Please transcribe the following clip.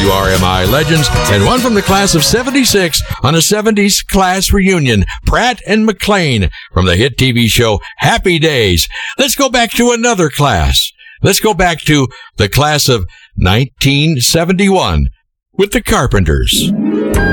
WRMI legends, and one from the class of 76 on a 70s class reunion, Pratt and McClain from the hit TV show Happy Days. Let's go back to another class. Let's go back to the class of 1971 with the Carpenters.